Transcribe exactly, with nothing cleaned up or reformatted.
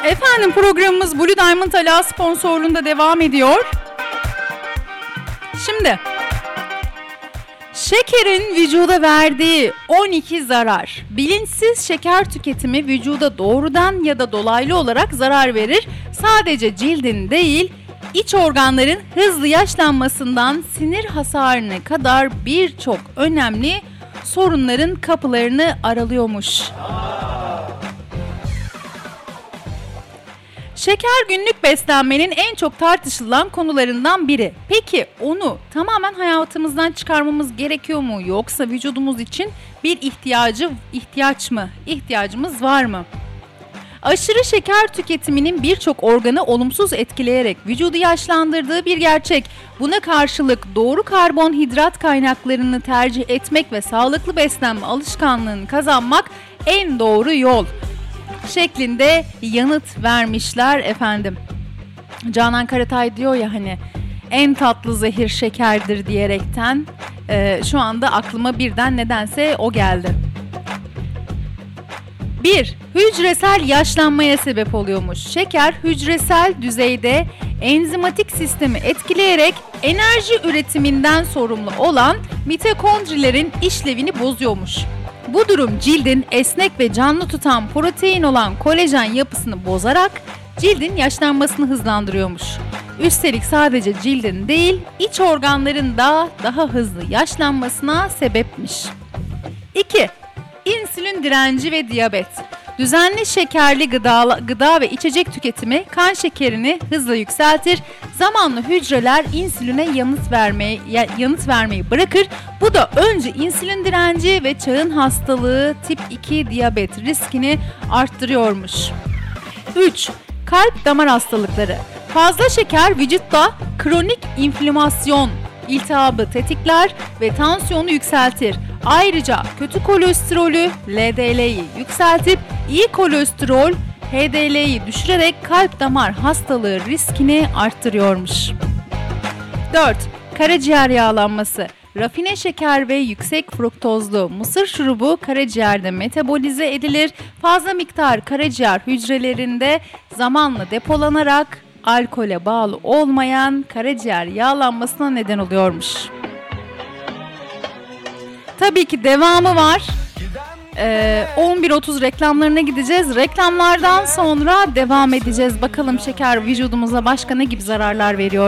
Efendim programımız Blue Diamond Ala sponsorluğunda devam ediyor. Şimdi şekerin vücuda verdiği on iki zarar. Bilinçsiz şeker tüketimi vücuda doğrudan ya da dolaylı olarak zarar verir. Sadece cildin değil, iç organların hızlı yaşlanmasından sinir hasarına kadar birçok önemli sorunların kapılarını aralıyormuş. Şeker günlük beslenmenin en çok tartışılan konularından biri. Peki onu tamamen hayatımızdan çıkarmamız gerekiyor mu? Yoksa vücudumuz için bir ihtiyacı ihtiyaç mı? İhtiyacımız var mı? Aşırı şeker tüketiminin birçok organı olumsuz etkileyerek vücudu yaşlandırdığı bir gerçek. Buna karşılık doğru karbonhidrat kaynaklarını tercih etmek ve sağlıklı beslenme alışkanlığını kazanmak en doğru yol şeklinde yanıt vermişler efendim. Canan Karatay diyor ya hani en tatlı zehir şekerdir diyerekten e, şu anda aklıma birden nedense o geldi. bir. Hücresel yaşlanmaya sebep oluyormuş. Şeker hücresel düzeyde enzimatik sistemi etkileyerek enerji üretiminden sorumlu olan mitokondrilerin işlevini bozuyormuş. Bu durum cildin esnek ve canlı tutan protein olan kolajen yapısını bozarak cildin yaşlanmasını hızlandırıyormuş. Üstelik sadece cildin değil, iç organların da daha hızlı yaşlanmasına sebepmiş. iki. İnsülin direnci ve diyabet. Düzenli şekerli gıda, gıda ve içecek tüketimi kan şekerini hızla yükseltir. Zamanla hücreler insüline yanıt vermeyi yanıt vermeyi bırakır. Bu da önce insülin direnci ve çağın hastalığı tip iki diyabet riskini arttırıyormuş. üç. Kalp damar hastalıkları. Fazla şeker vücutta kronik inflamasyon, iltihabı tetikler ve tansiyonu yükseltir. Ayrıca kötü kolesterolü L D L'yi yükseltip iyi kolesterol H D L'yi düşürerek kalp damar hastalığı riskini arttırıyormuş. dört. Karaciğer yağlanması. Rafine şeker ve yüksek fruktozlu mısır şurubu karaciğerde metabolize edilir. Fazla miktar karaciğer hücrelerinde zamanla depolanarak alkole bağlı olmayan karaciğer yağlanmasına neden oluyormuş. Tabii ki devamı var. Ee, on bir otuz reklamlarına gideceğiz. Reklamlardan sonra devam edeceğiz. Bakalım şeker vücudumuza başka ne gibi zararlar veriyor?